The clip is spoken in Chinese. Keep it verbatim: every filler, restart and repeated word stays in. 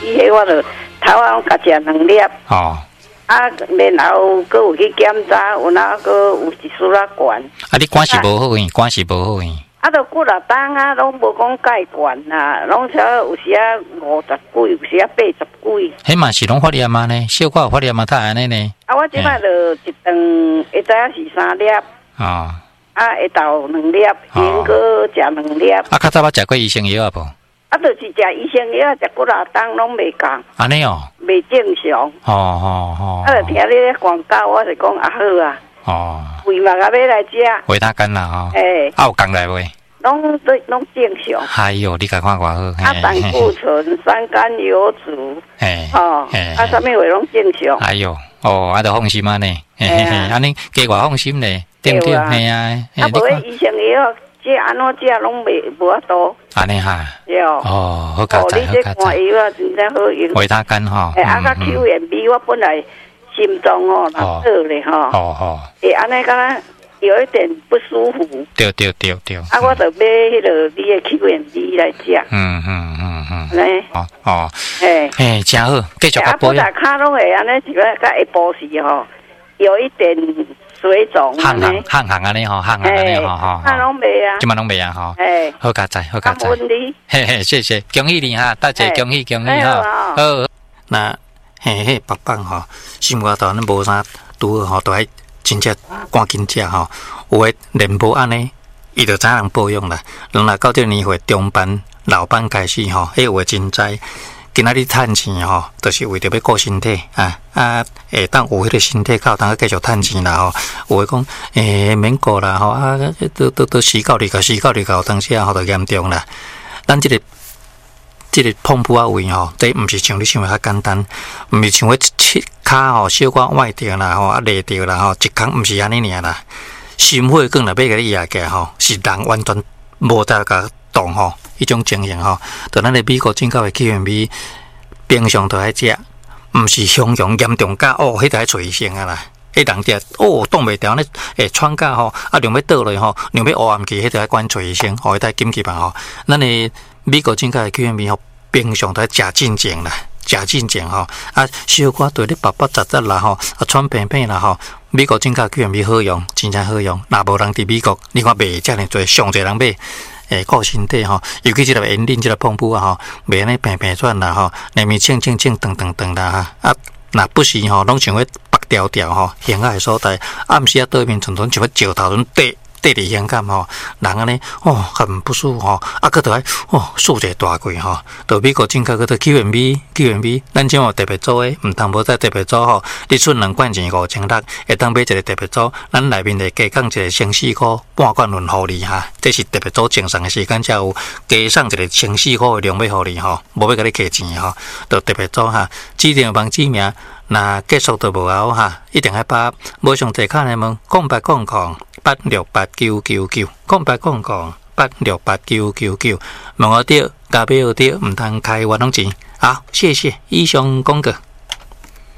伊迄我著头啊甲食两粒。 哦。 啊，然后佫有去检查，有哪佫有一丝仔悬。啊， 你肝是无好诶，肝是无好诶。 啊，都几若当啊，拢无讲介悬啦，拢只有时啊五十几，有时啊八十几。 迄嘛是拢发炎嘛呢？小可有发炎嘛，太安尼呢？ 啊，我即摆就一顿，下早是三粒。 哦。 啊，下昼两粒，先佫食两粒。 啊，较早捌食过医生药啊无？ 啊，就是食医生药，食几若当拢袂共。 安尼哦。 袂正常。 哦哦哦。 啊，就听你咧广告，我就讲啊好啊。 哦。 胃嘛，甲要来食。 维他干啦吼。 诶。 啊，有降来未？ 拢都拢正常。 哎哟，你甲看偌好。 啊，胆固醇、三甘油脂。诶。哦。啊，啥物话拢正常。 哎哟，哦，啊，就放心啊呢。嘿嘿嘿，安尼加偌放心咧，对不对？嘿啊。 啊，无迄医生药。这安怎食拢袂无法度， 安尼哈， 对哦，好加载，好加载。 看药啊，真正好用。 维他干吼， 诶，啊，甲 Q M B， 我本来心脏哦，若好咧吼， 哦哦， 诶，安尼敢若有一点不舒服。 对对对对。 啊，我就买迄个你的 Q M B 来食。 嗯嗯嗯嗯。 咧。 哦哦。 诶。 诶，真好，继续甲保养。 啊，不打骹拢会安尼，是个甲下晡时吼，有一点。水肿， 行行行行安尼吼，行行安尼吼吼， 啊拢袂啊， 即嘛拢袂啊吼，好加载，好加载，嘿嘿，谢谢，恭喜你哈，大姐恭喜恭喜哈，好，那嘿嘿，白棒吼，心肝头咱无啥拄好吼，都爱真正赶紧食吼，有诶连无安尼，伊就知人保养啦，人若到这年岁中班、老班开始吼，迄有诶真知。今仔日趁钱吼，就是为着要顾身体啊啊！会当有迄个身体靠，当继续趁钱啦吼。有诶讲诶免顾啦吼啊，都都都死到你个死到你个，当时啊吼就严重啦。咱即、這个即、這个碰布啊位吼，这毋是像你想诶较简单，毋是像迄七骹吼小可歪掉啦吼啊裂掉啦吼，一空毋是安尼尔啦。心血管若要甲你压起来吼，是人完全无得甲动吼。迄种情形吼，就咱的美国进口的 Q M B， 平常都爱食，毋是汹涌严重甲哦，迄个找医生啊啦，迄人伫哦挡袂牢咧，会喘甲吼，啊量要倒落吼，量要乌暗去，迄个爱管找医生，哦，迄个紧急啊吼。咱的美国进口的 Q M B 吼，平常都爱食进前啦，食进前吼，啊小可对咧白白杂杂啦吼，啊喘平平啦吼，美国进口 Q M B 好用，真正好用。若无人伫美国，你看卖遮尔多，上侪人买。诶，顾身体吼，尤其即个盐啉即个碰布啊吼，袂安尼平平转啦吼，内面清清清、长长长啦哈，啊，若不是吼，拢像迄白条条吼，险隘所在，暗时啊对面纯纯像迄石头拢缀缀伫险感吼，人安尼哦很不舒服吼，啊，佮着爱哦竖一个大柜吼，到美国进口佮着 Q M B Q M B， 咱即有特别组诶，毋通无再特别组吼，你出两罐钱五千六，会当买一个特别组，咱内面会加降一个千四箍，半罐轮互你哈，这是特别组正常诶时间才有加送一个千四箍诶量要互你吼，无要甲你客钱吼，就特别组哈，指定帮指名。那结束都无后哈，一定要把无上地卡的问空八空空八六八九九九空八空空八六八九九九，问我对，加表对，唔通开活动钱。好，谢谢以上讲过。